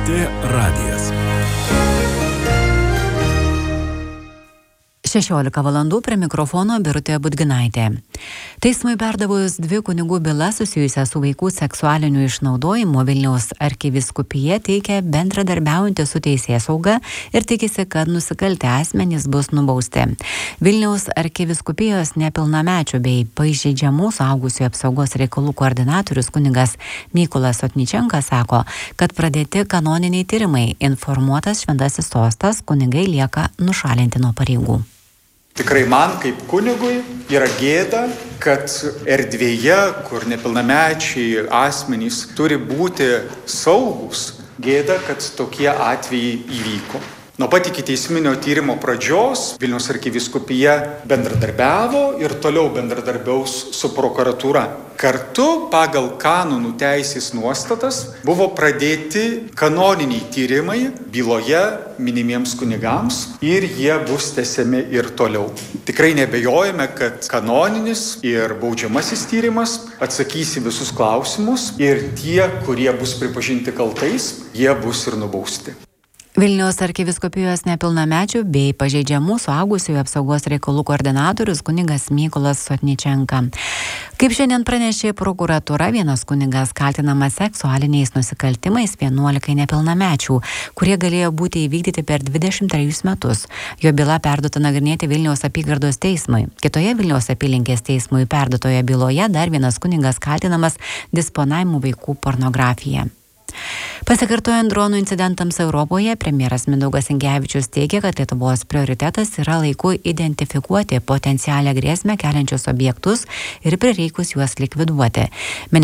LRT radijas. 16 valandų prie mikrofono Birutė Budginaitė. Teismui perdavus 2 kunigų bylas susijusias su vaikų seksualiniu išnaudojimu, Vilniaus arkivyskupija teikia bendradarbiaujantį su teisėsauga ir tikisi, kad nusikaltę asmenys bus nubausti. Vilniaus arkivyskupijos nepilnamečių bei pažeidžiamų suaugusiųjų apsaugos reikalų koordinatorius kunigas Mykolas Sotničenka sako, kad pradėti kanoniniai tyrimai, informuotas šventasis sostas, kunigai lieka nušalinti nuo pareigų. Tikrai man kaip kunigui yra gėda, kad erdvėje, kur nepilnamečiai asmenys turi būti saugus, gėda, kad tokie atvejai įvyko. Nuo pat ikiteisminio tyrimo pradžios Vilniaus arkivyskupija bendradarbiavo ir toliau bendradarbiaus su prokuratūra. Kartu pagal kanonų teisės nuostatas buvo pradėti kanoniniai tyrimai byloje minimiems kunigams ir jie bus tęsiami ir toliau. Tikrai nebejojame, kad kanoninis ir baudžiamasis tyrimas atsakys į visus klausimus ir tie, kurie bus pripažinti kaltais, jie bus ir nubausti. Vilniaus arkivyskupijos nepilnamečių bei pažeidžiamų suaugusiųjų apsaugos reikalų koordinatorius kunigas Mykolas Sotničenka. Kaip šiandien pranešė prokuratūra, vienas kunigas kaltinamas seksualiniais nusikaltimais 11 nepilnamečių, kurie galėjo būti įvykdyti per 23 metus. Jo byla perduota nagrinėti Vilniaus apygardos teismui. Kitoje Vilniaus apylinkės teismui perduotoje byloje dar vienas kunigas kaltinamas disponavimu vaikų pornografija. Pasikartojant dronų incidentams Europoje, premjeras Mindaugas Sinkevičius teigia, kad Lietuvos prioritetas yra laiku identifikuoti potencialią grėsmę keliančius objektus ir prireikus juos likviduoti.